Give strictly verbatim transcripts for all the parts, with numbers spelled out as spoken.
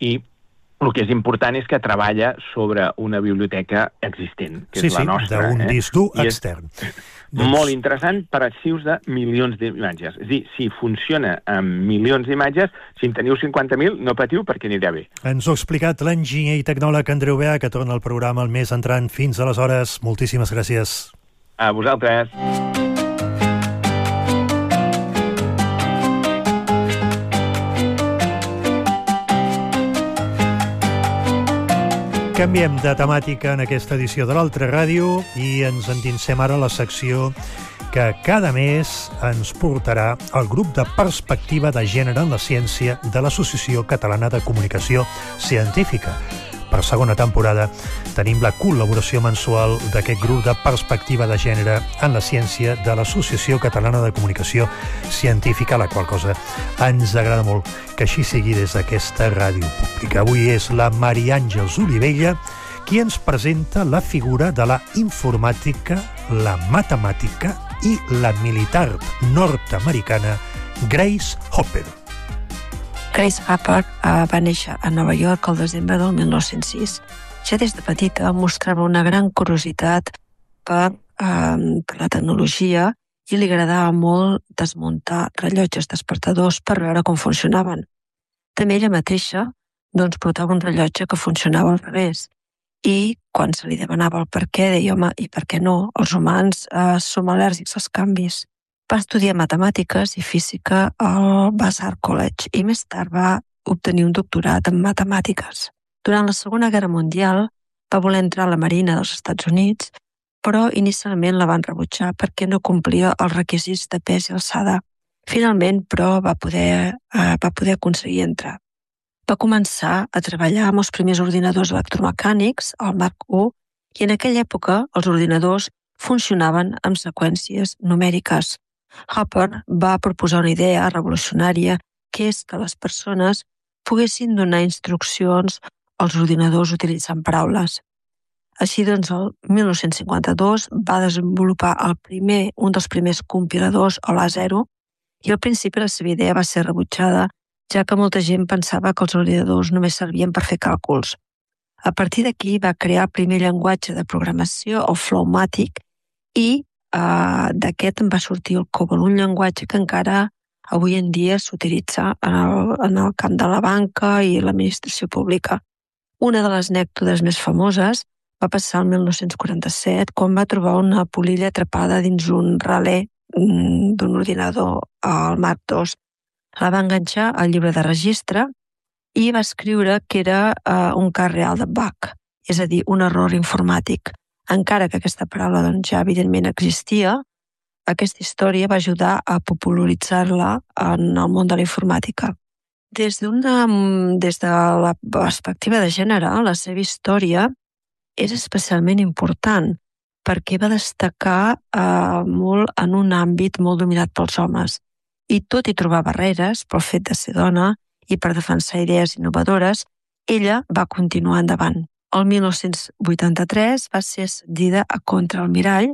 i el que és important és que treballa sobre una biblioteca existent, que sí, és la sí, nostra. d'un eh? disc dur I extern. És doncs... molt interessant per arxius de milions d'imatges. És a dir, si funciona amb milions d'imatges, si en teniu cinquanta mil, no patiu perquè anirà bé. Ens ho ha explicat l'enginyer i tecnòleg Andreu Bea, que torna al programa el mes entrant. Fins aleshores, moltíssimes gràcies. A vosaltres. Canviem de temàtica en aquesta edició de l'Altra Ràdio i ens endinsem ara a la secció que cada mes ens portarà el grup de perspectiva de gènere en la ciència de l'Associació Catalana de Comunicació Científica. Per segona temporada tenim la col·laboració mensual d'aquest grup de perspectiva de gènere en la ciència de l'Associació Catalana de Comunicació Científica, la qual cosa ens agrada molt que així sigui des d'aquesta ràdio pública. Avui és la Maria Àngels Olivella qui ens presenta la figura de la informàtica, la matemàtica i la militar nord-americana Grace Hopper. Grace Hopper uh, va néixer a Nova York el desembre del mil nou-cents sis. Ja des de petita mostrava una gran curiositat per, uh, per la tecnologia i li agradava molt desmuntar rellotges despertadors per veure com funcionaven. També ella mateixa doncs, portava un rellotge que funcionava al revés i quan se li demanava el per què, deia, home, i per què no? Els humans uh, som al·lèrgics als canvis. Va estudiar matemàtiques i física al Vassar College i més tard va obtenir un doctorat en matemàtiques. Durant la Segona Guerra Mundial va voler entrar a la Marina dels Estats Units, però inicialment la van rebutjar perquè no complia els requisits de pes i alçada. Finalment, però, va poder, eh, va poder aconseguir entrar. Va començar a treballar amb els primers ordinadors electromecànics, el Mark u, i en aquella època els ordinadors funcionaven amb seqüències numèriques. Hopper va proposar una idea revolucionària, que és que les persones poguessin donar instruccions als ordinadors utilitzant paraules. Així doncs, el mil nou-cents cinquanta-dos va desenvolupar el primer, un dels primers compiladors, el A zero, i al principi la seva idea va ser rebutjada, ja que molta gent pensava que els ordinadors només servien per fer càlculs. A partir d'aquí va crear el primer llenguatge de programació, el Flowmatic, i Uh, d'aquest en va sortir el COBOL, un llenguatge que encara avui en dia s'utilitza en el, en el camp de la banca i l'administració pública. Una de les anècdotes més famoses va passar el mil nou-cents quaranta-set quan va trobar una polilla atrapada dins un relé d'un ordinador al Mark dos. La va enganxar al llibre de registre i va escriure que era uh, un cas real de bug, és a dir, un error informàtic. Encara que aquesta paraula doncs, ja evidentment existia, aquesta història va ajudar a popularitzar-la en el món de la informàtica. Des, des de la perspectiva de gènere, la seva història és especialment important perquè va destacar eh, molt en un àmbit molt dominat pels homes. I tot i trobar barreres pel fet de ser dona i per defensar idees innovadores, ella va continuar endavant. El mil nou-cents vuitanta-tres va ser ascendida a contraalmirall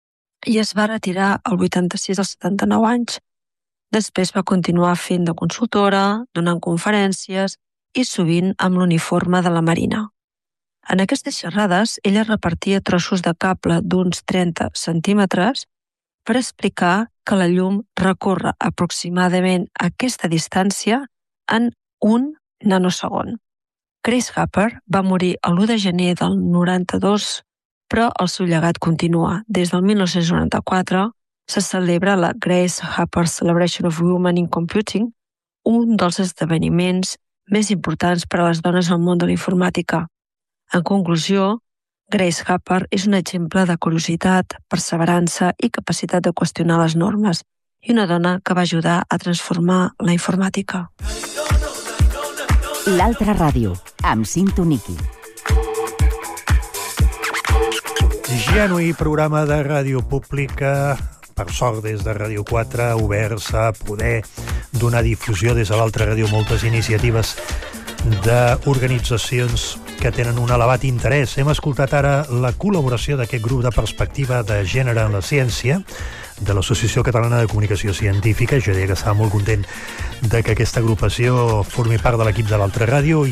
i es va retirar al vuitanta-sis als setanta-nou anys. Després va continuar fent de consultora, donant conferències i sovint amb l'uniforme de la Marina. En aquestes xerrades, ella repartia trossos de cable d'uns trenta centímetres per explicar que la llum recorre aproximadament aquesta distància en un nanosegon. Grace Hopper va morir l'u de gener del noranta-dos, però el seu llegat continua. Des del mil nou-cents noranta-quatre se celebra la Grace Hopper Celebration of Women in Computing, un dels esdeveniments més importants per a les dones al món de la informàtica. En conclusió, Grace Hopper és un exemple de curiositat, perseverança i capacitat de qüestionar les normes, i una dona que va ajudar a transformar la informàtica. L'Altra Ràdio, amb Cinto Niqui. Genuí programa de ràdio pública, per sort des de Ràdio quatre, oberts a poder donar difusió des de l'Altra Ràdio moltes iniciatives d'organitzacions que tenen un elevat interès. Hem escoltat ara la col·laboració d'aquest grup de perspectiva de gènere en la ciència de l'Associació Catalana de Comunicació Científica. Jo diria que estava molt content de que aquesta agrupació formi part de l'equip de l'Altra Ràdio